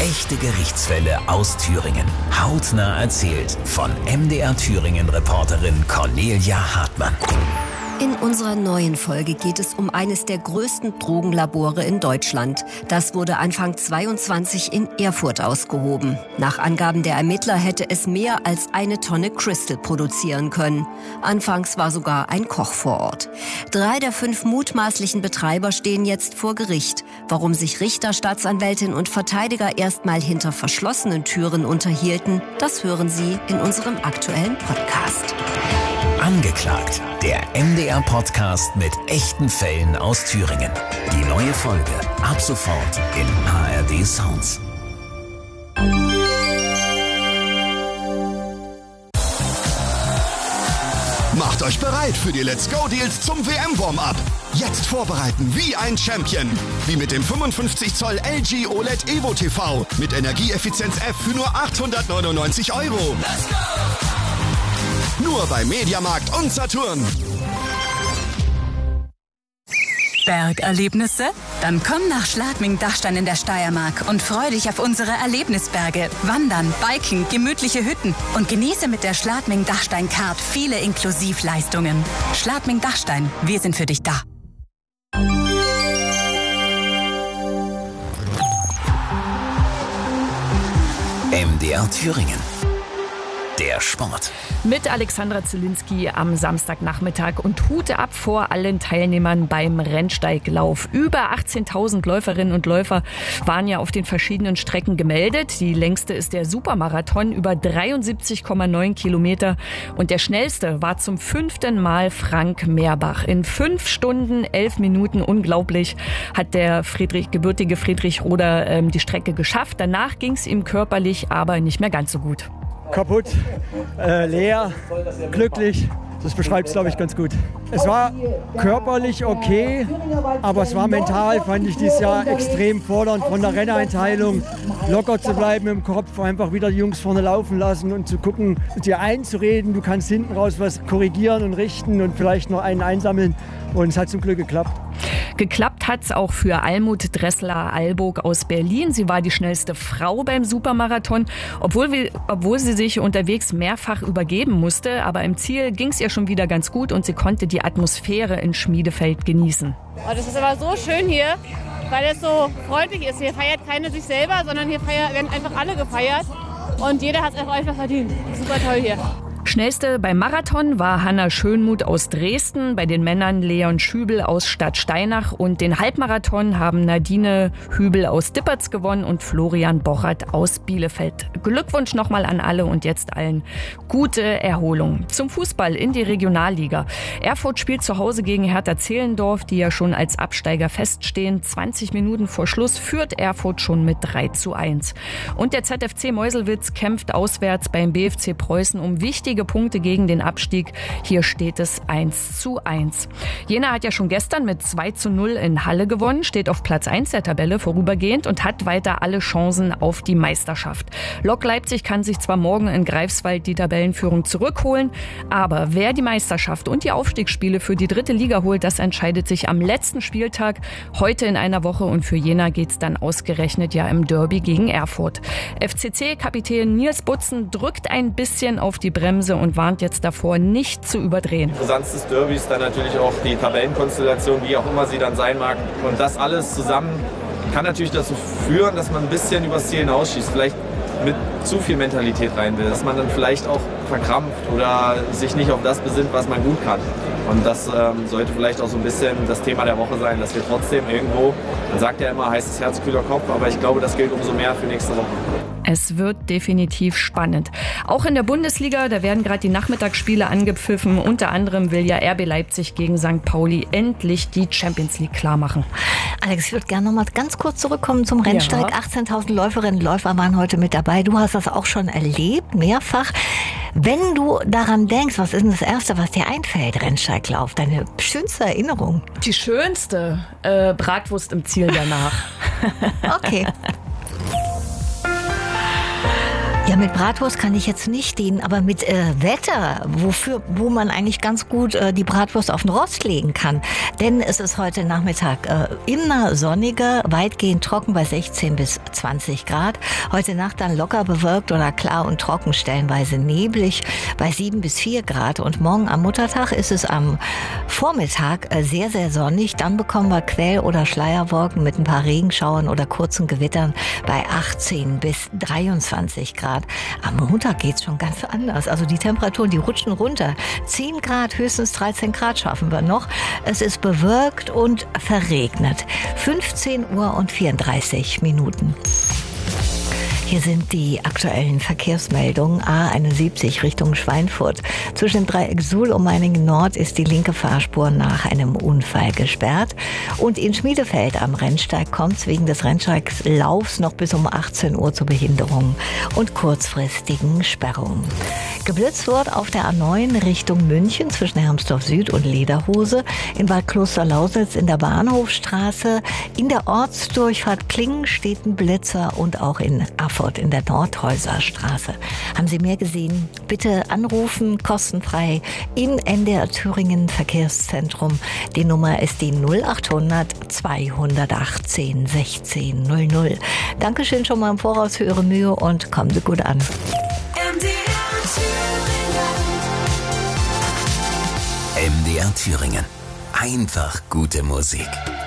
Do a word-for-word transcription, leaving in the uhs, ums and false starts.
Echte Gerichtsfälle aus Thüringen. Hautnah erzählt von M D R Thüringen-Reporterin Cornelia Hartmann. In unserer neuen Folge geht es um eines der größten Drogenlabore in Deutschland. Das wurde Anfang zweiundzwanzig in Erfurt ausgehoben. Nach Angaben der Ermittler hätte es mehr als eine Tonne Crystal produzieren können. Anfangs war sogar ein Koch vor Ort. Drei der fünf mutmaßlichen Betreiber stehen jetzt vor Gericht. Warum sich Richter, Staatsanwältin und Verteidiger erstmal hinter verschlossenen Türen unterhielten, das hören Sie in unserem aktuellen Podcast. Angeklagt, der M D R-Podcast mit echten Fällen aus Thüringen. Die neue Folge ab sofort in A R D Sounds. Macht euch bereit für die Let's Go Deals zum W M-Warm-Up. Jetzt vorbereiten wie ein Champion. Wie mit dem fünfundfünfzig Zoll L G O L E D Evo T V mit Energieeffizienz F für nur achthundertneunundneunzig Euro. Let's go! Nur bei Mediamarkt und Saturn. Bergerlebnisse? Dann komm nach Schladming-Dachstein in der Steiermark und freu dich auf unsere Erlebnisberge. Wandern, Biken, gemütliche Hütten und genieße mit der Schladming-Dachstein-Card viele Inklusivleistungen. Schladming-Dachstein, wir sind für dich da. M D R Thüringen. Der Sport. Mit Alexandra Zielinski am Samstagnachmittag und Hut ab vor allen Teilnehmern beim Rennsteiglauf. Über achtzehntausend Läuferinnen und Läufer waren ja auf den verschiedenen Strecken gemeldet. Die längste ist der Supermarathon, über dreiundsiebzig Komma neun Kilometer. Und der schnellste war zum fünften Mal Frank Meerbach. In fünf Stunden, elf Minuten, unglaublich, hat der Friedrich, gebürtige Friedrich Roder ähm, die Strecke geschafft. Danach ging es ihm körperlich aber nicht mehr ganz so gut. Kaputt, äh, leer, glücklich. Das beschreibt es, glaube ich, ganz gut. Es war körperlich okay, aber es war mental, fand ich dieses Jahr extrem fordernd von der Renneinteilung. Locker zu bleiben im Kopf, einfach wieder die Jungs vorne laufen lassen und zu gucken, dir einzureden, du kannst hinten raus was korrigieren und richten und vielleicht noch einen einsammeln. Und es hat zum Glück geklappt. Geklappt hat's auch für Almut Dressler-Alburg aus Berlin. Sie war die schnellste Frau beim Supermarathon, obwohl, wir, obwohl sie sich unterwegs mehrfach übergeben musste. Aber im Ziel ging's ihr schon wieder ganz gut und sie konnte die Atmosphäre in Schmiedefeld genießen. Oh, das ist aber so schön hier, weil es so freundlich ist. Hier feiert keiner sich selber, sondern hier feiert, werden einfach alle gefeiert. Und jeder hat es einfach verdient. Super toll hier. Schnellste beim Marathon war Hanna Schönmuth aus Dresden, bei den Männern Leon Schübel aus Stadtsteinach und den Halbmarathon haben Nadine Hübel aus Dippertz gewonnen und Florian Bochert aus Bielefeld. Glückwunsch nochmal an alle und jetzt allen gute Erholung. Zum Fußball in die Regionalliga. Erfurt spielt zu Hause gegen Hertha Zehlendorf, die ja schon als Absteiger feststehen. zwanzig Minuten vor Schluss führt Erfurt schon mit drei zu eins. Und der Z F C Meuselwitz kämpft auswärts beim B F C Preußen um wichtige Punkte gegen den Abstieg. Hier steht es eins zu eins. Jena hat ja schon gestern mit zwei zu null in Halle gewonnen, steht auf Platz eins der Tabelle vorübergehend und hat weiter alle Chancen auf die Meisterschaft. Lok Leipzig kann sich zwar morgen in Greifswald die Tabellenführung zurückholen, aber wer die Meisterschaft und die Aufstiegsspiele für die dritte Liga holt, das entscheidet sich am letzten Spieltag, heute in einer Woche, und für Jena geht's dann ausgerechnet ja im Derby gegen Erfurt. F C C-Kapitän Nils Butzen drückt ein bisschen auf die Bremse und warnt jetzt davor, nicht zu überdrehen. Brisanz des Derbys, dann natürlich auch die Tabellenkonstellation, wie auch immer sie dann sein mag. Und das alles zusammen kann natürlich dazu führen, dass man ein bisschen übers Ziel hinausschießt. Vielleicht mit zu viel Mentalität rein will, dass man dann vielleicht auch verkrampft oder sich nicht auf das besinnt, was man gut kann. Und das ähm, sollte vielleicht auch so ein bisschen das Thema der Woche sein, dass wir trotzdem irgendwo, man sagt ja immer, heißes Herz, kühler Kopf, aber ich glaube, das gilt umso mehr für nächste Woche. Es wird definitiv spannend. Auch in der Bundesliga, da werden gerade die Nachmittagsspiele angepfiffen. Unter anderem will ja R B Leipzig gegen Sankt Pauli endlich die Champions League klar machen. Alex, ich würde gerne noch mal ganz kurz zurückkommen zum Rennsteig. Ja. achtzehntausend Läuferinnen und Läufer waren heute mit dabei. Du hast das auch schon erlebt, mehrfach. Wenn du daran denkst, was ist denn das Erste, was dir einfällt, Rennsteiglauf? Deine schönste Erinnerung? Die schönste? Äh, Bratwurst im Ziel danach. Okay. Ja, mit Bratwurst kann ich jetzt nicht dienen, aber mit äh, Wetter, wofür, wo man eigentlich ganz gut äh, die Bratwurst auf den Rost legen kann. Denn es ist heute Nachmittag äh, immer sonniger, weitgehend trocken bei sechzehn bis zwanzig Grad. Heute Nacht dann locker bewölkt oder klar und trocken, stellenweise neblig bei sieben bis vier Grad. Und morgen am Muttertag ist es am Vormittag äh, sehr, sehr sonnig. Dann bekommen wir Quell- oder Schleierwolken mit ein paar Regenschauern oder kurzen Gewittern bei achtzehn bis dreiundzwanzig Grad. Am Montag geht's schon ganz anders. Also die Temperaturen, die rutschen runter. zehn Grad, höchstens dreizehn Grad schaffen wir noch. Es ist bewölkt und verregnet. fünfzehn Uhr und vierunddreißig Minuten. Hier sind die aktuellen Verkehrsmeldungen. A einundsiebzig Richtung Schweinfurt. Zwischen dem Dreieck Suhl und Meiningen Nord ist die linke Fahrspur nach einem Unfall gesperrt. Und in Schmiedefeld am Rennsteig kommt es wegen des Rennsteiglaufs noch bis um achtzehn Uhr zu Behinderungen und kurzfristigen Sperrungen. Geblitzt wird auf der A neun Richtung München zwischen Hermsdorf Süd und Lederhose. In Bad Klosterlausitz in der Bahnhofstraße. In der Ortsdurchfahrt Klingen steht ein Blitzer und auch in Erfurt in der Nordhäuserstraße. Haben Sie mehr gesehen? Bitte anrufen, kostenfrei in N D R Thüringen Verkehrszentrum. Die Nummer ist die null achthundert zweihundertachtzehn sechzehn null null. Dankeschön schon mal im Voraus für Ihre Mühe und kommen Sie gut an. M D R Thüringen. Einfach gute Musik.